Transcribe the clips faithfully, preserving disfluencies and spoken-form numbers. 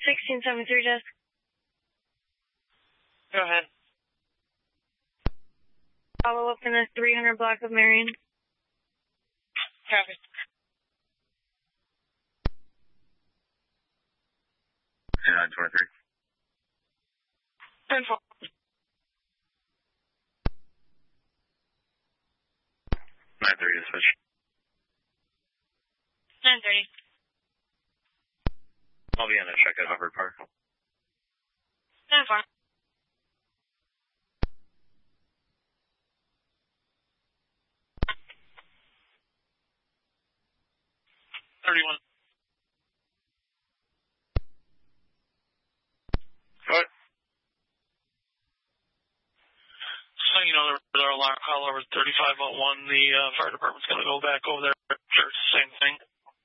sixteen seventy-three, desk. Go ahead. Follow up in the three hundred block of Marion. Copy. nine twenty-three. ten four. nine thirty, dispatch. nine thirty. I'll be on a check at Hubbard Park. ten four. thirty-one. What? So, you know, they're alarm call over thirty-five oh one. The uh, fire department's going to go back over there. Sure, it's the same thing.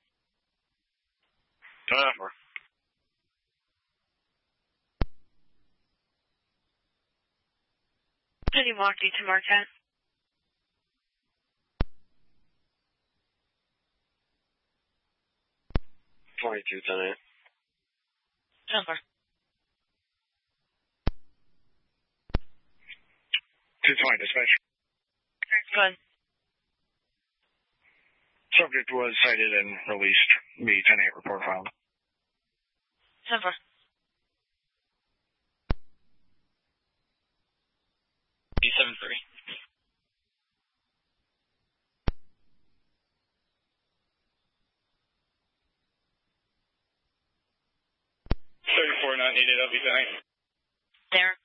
Uh, four. Did he walk you to Marquette? twenty-two ten eight. ten four. two twenty, dispatch. Go ahead. Subject was cited and released. The ten eight report filed. ten four. D seven three. thirty-four nine eight eight, I'll be back. There.